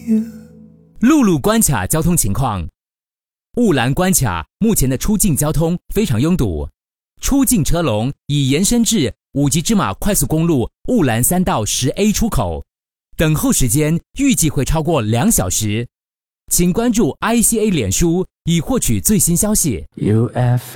陆路关卡交通情况：雾兰关卡目前的出境交通非常拥堵，出境车龙已延伸至5级芝马快速公路雾兰3道10A 出口，等候时间预计会超过2小时。请关注 ICA 脸书以获取最新消息。